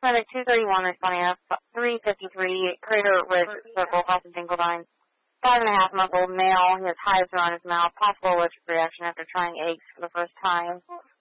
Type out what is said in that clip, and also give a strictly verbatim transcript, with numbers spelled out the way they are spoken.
Medic two thirty-one responding at three fifty-three, Crater Ridge Circle, south of Dinkeldine. Five and a half month old male. He has hives around his mouth. Possible allergic reaction after trying eggs for the first time.